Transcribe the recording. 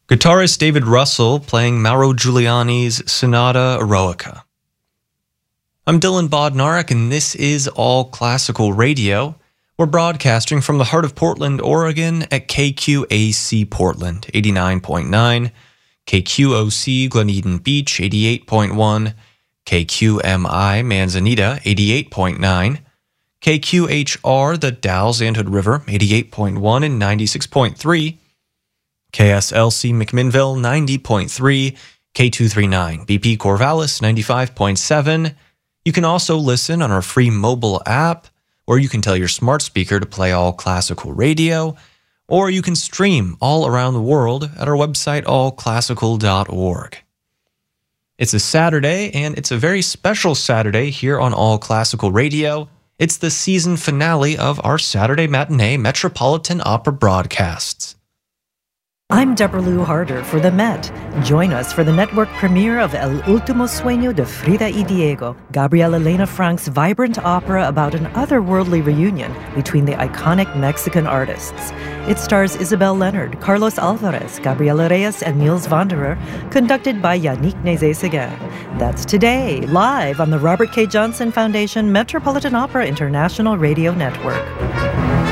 Guitarist David Russell playing Mauro Giuliani's Sonata Eroica. I'm Dylan Bodnarik, and this is All Classical Radio. We're broadcasting from the heart of Portland, Oregon at KQAC Portland, 89.9, KQOC Glen Beach, 88.1, KQMI Manzanita, 88.9, KQHR The Dalles Anthood River, 88.1 and 96.3, KSLC McMinnville, 90.3, K239 BP Corvallis, 95.7. You can also listen on our free mobile app, or you can tell your smart speaker to play All Classical Radio, or you can stream all around the world at our website, allclassical.org. It's a Saturday, and it's a very special Saturday here on All Classical Radio. It's the season finale of our Saturday matinee Metropolitan Opera broadcasts. I'm Deborah Lou Harder for The Met. Join us for the network premiere of El Último Sueño de Frida y Diego, Gabriel Elena Frank's vibrant opera about an otherworldly reunion between the iconic Mexican artists. It stars Isabel Leonard, Carlos Alvarez, Gabriela Reyes, and Niels Wanderer, conducted by Yannick Nézet-Séguin. That's today, live on the Robert K. Johnson Foundation Metropolitan Opera International Radio Network.